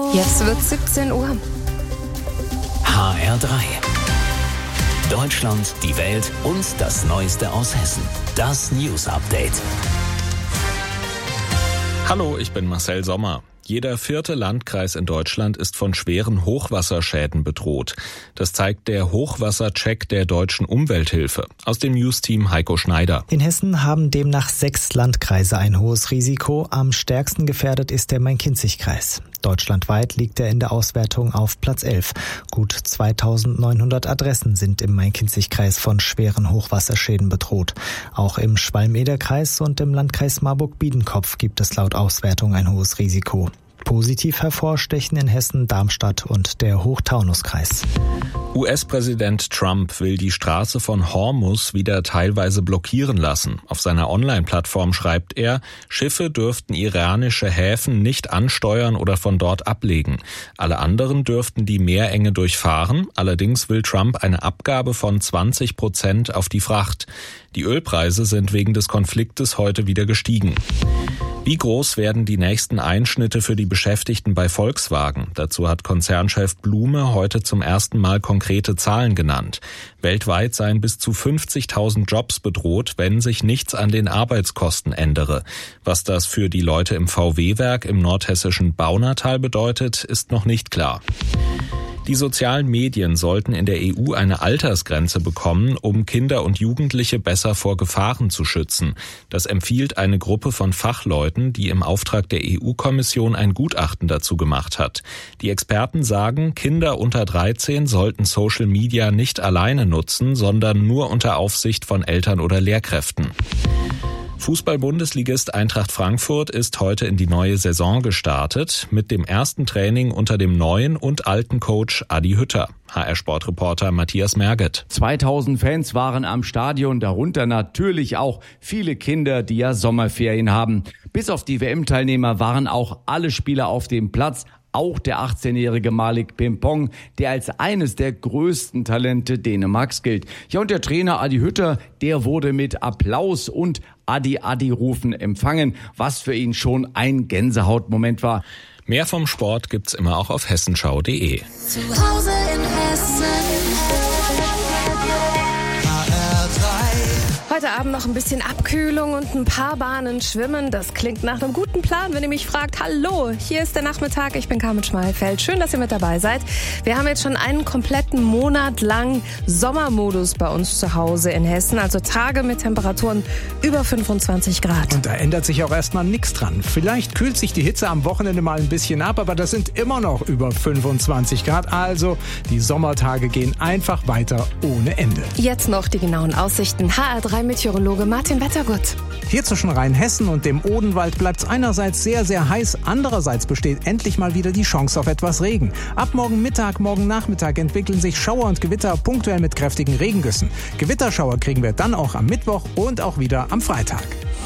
Jetzt wird 17 Uhr. HR3. Deutschland, die Welt und das Neueste aus Hessen. Das News Update. Hallo, ich bin Marcel Sommer. Jeder 4. Landkreis in Deutschland ist von schweren Hochwasserschäden bedroht. Das zeigt der Hochwassercheck der Deutschen Umwelthilfe. Aus dem News-Team Heiko Schneider. In Hessen haben demnach 6 Landkreise ein hohes Risiko. Am stärksten gefährdet ist der Main-Kinzig-Kreis. Deutschlandweit liegt er in der Auswertung auf Platz 11. Gut 2900 Adressen sind im Main-Kinzig-Kreis von schweren Hochwasserschäden bedroht. Auch im Schwalm-Eder-Kreis und im Landkreis Marburg-Biedenkopf gibt es laut Auswertung ein hohes Risiko. Positiv hervorstechen in Hessen Darmstadt und der Hochtaunuskreis. US-Präsident Trump will die Straße von Hormuz wieder teilweise blockieren lassen. Auf seiner Online-Plattform schreibt er, Schiffe dürften iranische Häfen nicht ansteuern oder von dort ablegen. Alle anderen dürften die Meerenge durchfahren. Allerdings will Trump eine Abgabe von 20% auf die Fracht. Die Ölpreise sind wegen des Konfliktes heute wieder gestiegen. Wie groß werden die nächsten Einschnitte für die Beschäftigten bei Volkswagen? Dazu hat Konzernchef Blume heute zum ersten Mal konkrete Zahlen genannt. Weltweit seien bis zu 50.000 Jobs bedroht, wenn sich nichts an den Arbeitskosten ändere. Was das für die Leute im VW-Werk im nordhessischen Baunatal bedeutet, ist noch nicht klar. Die sozialen Medien sollten in der EU eine Altersgrenze bekommen, um Kinder und Jugendliche besser vor Gefahren zu schützen. Das empfiehlt eine Gruppe von Fachleuten, die im Auftrag der EU-Kommission ein Gutachten dazu gemacht hat. Die Experten sagen, Kinder unter 13 sollten Social Media nicht alleine nutzen, sondern nur unter Aufsicht von Eltern oder Lehrkräften. Fußball-Bundesligist Eintracht Frankfurt ist heute in die neue Saison gestartet mit dem ersten Training unter dem neuen und alten Coach Adi Hütter. HR-Sportreporter Matthias Merget. 2000 Fans waren am Stadion, darunter natürlich auch viele Kinder, die ja Sommerferien haben. Bis auf die WM-Teilnehmer waren auch alle Spieler auf dem Platz. Auch der 18-jährige Malik Pimpong, der als eines der größten Talente Dänemarks gilt. Ja, und der Trainer Adi Hütter, der wurde mit Applaus und Adi-Adi-Rufen empfangen, was für ihn schon ein Gänsehautmoment war. Mehr vom Sport gibt's immer auch auf hessenschau.de. Zu Hause in Hessen. Heute Abend noch ein bisschen Abkühlung und ein paar Bahnen schwimmen. Das klingt nach einem guten Plan, wenn ihr mich fragt. Hallo, hier ist der Nachmittag. Ich bin Carmen Schmalfeld. Schön, dass ihr mit dabei seid. Wir haben jetzt schon einen kompletten Monat lang Sommermodus bei uns zu Hause in Hessen. Also Tage mit Temperaturen über 25 Grad. Und da ändert sich auch erstmal nichts dran. Vielleicht kühlt sich die Hitze am Wochenende mal ein bisschen ab, aber das sind immer noch über 25 Grad. Also die Sommertage gehen einfach weiter ohne Ende. Jetzt noch die genauen Aussichten. HR3-Meteorologe Martin Wettergut. Hier zwischen Rheinhessen und dem Odenwald bleibt es einerseits sehr, sehr heiß, andererseits besteht endlich mal wieder die Chance auf etwas Regen. Ab morgen Mittag, morgen Nachmittag entwickeln sich Schauer und Gewitter punktuell mit kräftigen Regengüssen. Gewitterschauer kriegen wir dann auch am Mittwoch und auch wieder am Freitag.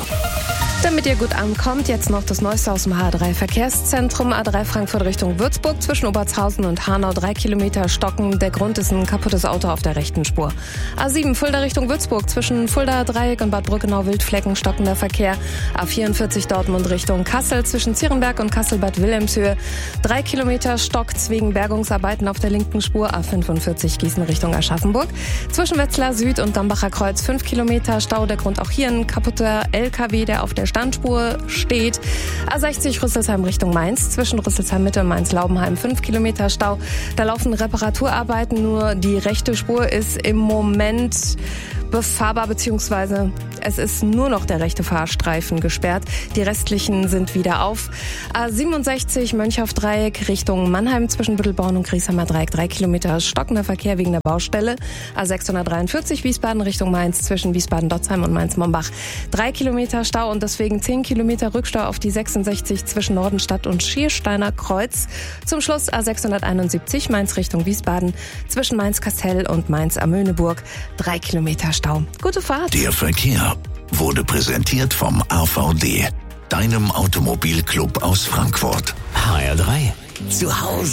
Damit ihr gut ankommt, jetzt noch das Neueste aus dem HR3-Verkehrszentrum. A3 Frankfurt Richtung Würzburg zwischen Obertshausen und Hanau 3 Kilometer stocken. Der Grund ist ein kaputtes Auto auf der rechten Spur. A7 Fulda Richtung Würzburg zwischen Fulda Dreieck und Bad Brückenau Wildflecken stockender Verkehr. A44 Dortmund Richtung Kassel zwischen Zierenberg und Kassel-Bad Wilhelmshöhe 3 Kilometer stockt's wegen Bergungsarbeiten auf der linken Spur. A45 Gießen Richtung Aschaffenburg zwischen Wetzlar Süd und Dambacher Kreuz 5 Kilometer Stau. Der Grund auch hier ein kaputter LKW, der auf der Standspur steht. A60 Rüsselsheim Richtung Mainz zwischen Rüsselsheim Mitte und Mainz-Laubenheim 5 Kilometer Stau. Da laufen Reparaturarbeiten, nur die rechte Spur ist im Moment befahrbar, beziehungsweise es ist nur noch der rechte Fahrstreifen gesperrt. Die restlichen sind wieder auf. A67 Mönchhoff-Dreieck Richtung Mannheim zwischen Büttelborn und Griesheimer Dreieck 3 Kilometer stockender Verkehr wegen der Baustelle. A643 Wiesbaden Richtung Mainz zwischen Wiesbaden-Dotzheim und Mainz-Mombach 3 Kilometer Stau und deswegen 10 Kilometer Rückstau auf die 66 zwischen Nordenstadt und Schiersteiner Kreuz. Zum Schluss A671 Mainz Richtung Wiesbaden zwischen Mainz-Kastell und Mainz-Amöneburg 3 Kilometer Stau. Gute Fahrt. Der Verkehr wurde präsentiert vom AVD, deinem Automobilclub aus Frankfurt. HR3 zu Hause.